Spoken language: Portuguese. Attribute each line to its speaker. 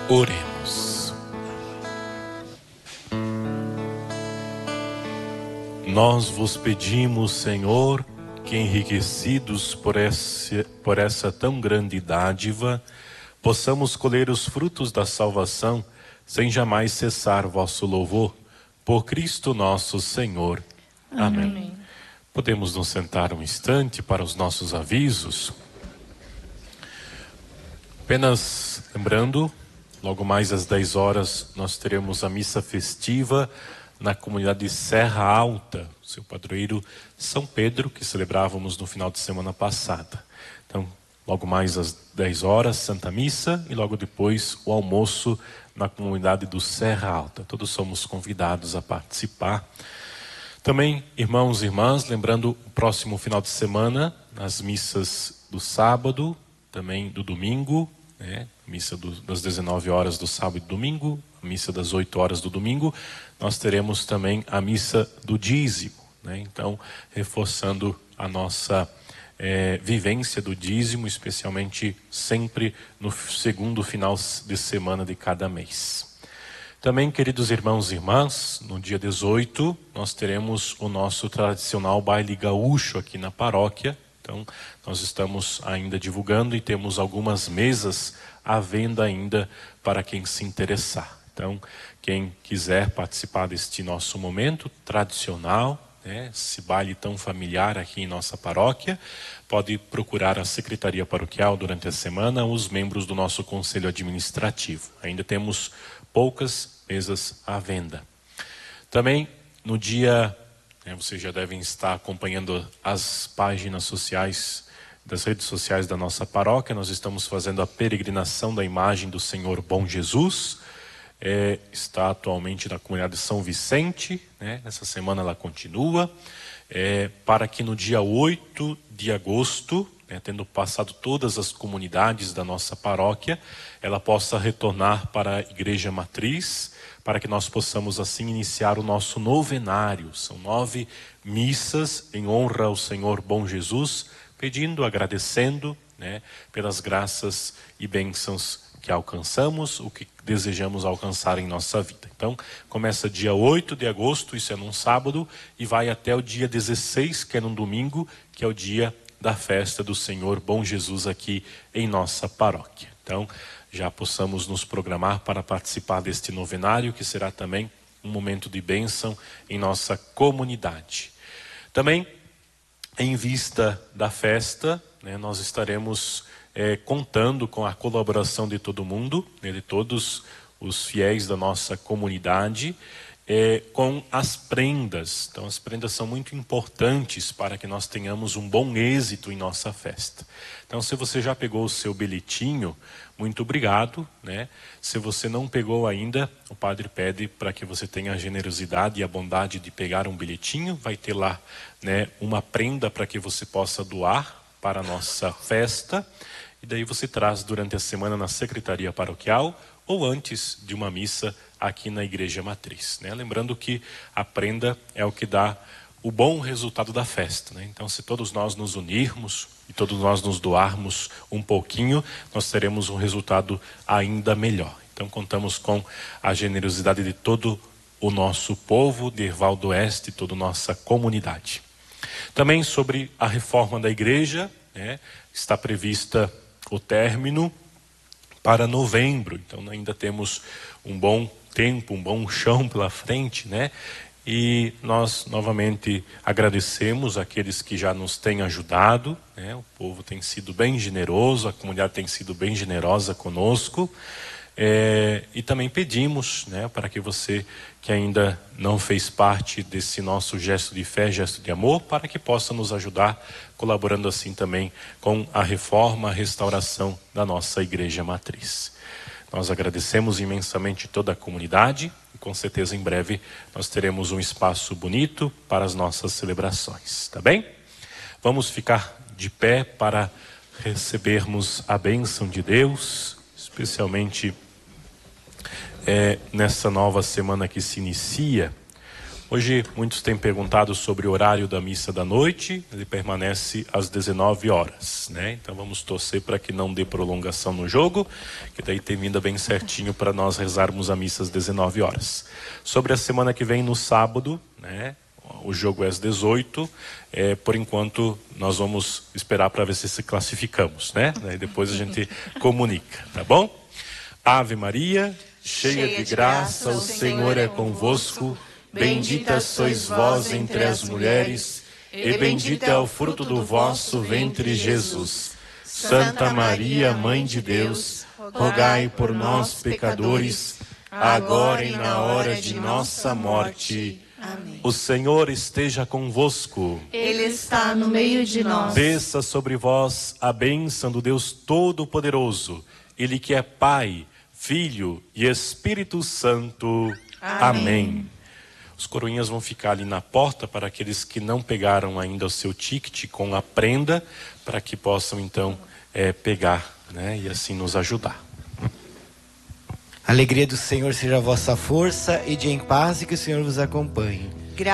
Speaker 1: Oremos. Nós vos pedimos, Senhor, que enriquecidos por essa tão grande dádiva, possamos colher os frutos da salvação, sem jamais cessar vosso louvor, por Cristo nosso Senhor. Amém. Podemos nos sentar um instante para os nossos avisos. Apenas lembrando, logo mais às 10 horas nós teremos a missa festiva na comunidade de Serra Alta, seu padroeiro São Pedro, que celebrávamos no final de semana passada. Então, logo mais às 10 horas, Santa Missa, e logo depois o almoço na comunidade do Serra Alta. Todos somos convidados a participar. Também, irmãos e irmãs, lembrando o próximo final de semana, as missas do sábado, também do domingo, missa das 19 horas do sábado e domingo, a missa das 8 horas do domingo, nós teremos também a missa do dízimo, Então, reforçando a nossa vivência do dízimo, especialmente sempre no segundo final de semana de cada mês. Também, queridos irmãos e irmãs, no dia 18, nós teremos o nosso tradicional baile gaúcho aqui na paróquia. Então, nós estamos ainda divulgando e temos algumas mesas à venda ainda para quem se interessar. Então, quem quiser participar deste nosso momento tradicional, esse baile tão familiar aqui em nossa paróquia, pode procurar a Secretaria Paroquial durante a semana, os membros do nosso Conselho Administrativo. Ainda temos poucas mesas à venda. Também, no dia... Vocês já devem estar acompanhando as páginas sociais, das redes sociais da nossa paróquia. Nós estamos fazendo a peregrinação da imagem do Senhor Bom Jesus. Está atualmente na comunidade de São Vicente, Essa semana ela continua. Para que no dia 8 de agosto, tendo passado todas as comunidades da nossa paróquia, ela possa retornar para a Igreja Matriz, para que nós possamos assim iniciar o nosso novenário. São 9 missas em honra ao Senhor Bom Jesus, pedindo, agradecendo, pelas graças e bênçãos que alcançamos, o que desejamos alcançar em nossa vida. Então, começa dia 8 de agosto, isso é num sábado, e vai até o dia 16, que é num domingo, que é o dia da festa do Senhor Bom Jesus aqui em nossa paróquia. Então, já possamos nos programar para participar deste novenário, que será também um momento de bênção em nossa comunidade. Também, em vista da festa, nós estaremos contando com a colaboração de todo mundo, de todos os fiéis da nossa comunidade, com as prendas. Então, as prendas são muito importantes para que nós tenhamos um bom êxito em nossa festa. Então, se você já pegou o seu bilhetinho, muito obrigado, Se você não pegou ainda, o padre pede para que você tenha a generosidade e a bondade de pegar um bilhetinho. Vai ter lá, uma prenda para que você possa doar para a nossa festa. E daí você traz durante a semana na Secretaria Paroquial ou antes de uma missa aqui na Igreja Matriz. Lembrando que a prenda é o que dá o bom resultado da festa. Então, se todos nós nos unirmos e todos nós nos doarmos um pouquinho, nós teremos um resultado ainda melhor. Então, contamos com a generosidade de todo o nosso povo de Erval do Oeste, toda a nossa comunidade. Também sobre a reforma da igreja, está prevista o término para novembro. Então, ainda temos um bom tempo, um bom chão pela frente, E nós novamente agradecemos aqueles que já nos têm ajudado, O povo tem sido bem generoso, a comunidade tem sido bem generosa conosco. E também pedimos, para que você que ainda não fez parte desse nosso gesto de fé, gesto de amor, para que possa nos ajudar, colaborando assim também com a reforma, a restauração da nossa Igreja Matriz. Nós agradecemos imensamente toda a comunidade e com certeza em breve nós teremos um espaço bonito para as nossas celebrações, tá bem? Vamos ficar de pé para recebermos a bênção de Deus, especialmente nessa nova semana que se inicia. Hoje muitos têm perguntado sobre o horário da missa da noite. Ele permanece às 19 horas, né? Então vamos torcer para que não dê prolongação no jogo, que daí termina bem certinho para nós rezarmos a missa às 19 horas. Sobre a semana que vem, no sábado, né? O jogo é às 18. Por enquanto nós vamos esperar para ver se classificamos, né? Daí depois a gente comunica, tá bom? Ave Maria, cheia de graça, o Senhor é convosco. Bendita sois vós entre as mulheres, e bendito é o fruto do vosso ventre, Jesus. Santa Maria, Mãe de Deus, rogai por nós, pecadores, agora e na hora de nossa morte. Amém. O Senhor esteja convosco.
Speaker 2: Ele está no meio de nós.
Speaker 1: Desça sobre vós a bênção do Deus Todo-Poderoso, Ele que é Pai, Filho e Espírito Santo. Amém. Os coroinhas vão ficar ali na porta para aqueles que não pegaram ainda o seu ticket com a prenda, para que possam então pegar, né, e assim nos ajudar.
Speaker 3: A alegria do Senhor seja a vossa força, e de em paz e que o Senhor vos acompanhe.